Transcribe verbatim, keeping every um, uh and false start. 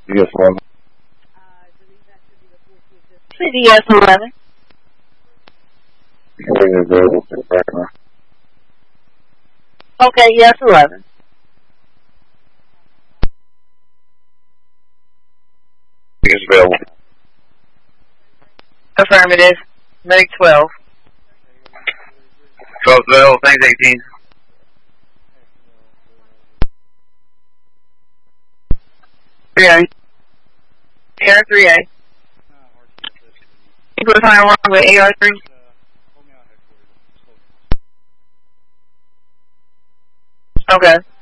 C D S eleven. C D S eleven. Everything available for the back now. Okay, yes, eleven. It's available. Affirmative. Medic twelve. twelve available, thanks eighteen. three A. Air three A. You put a fire alarm with A R three? Okay.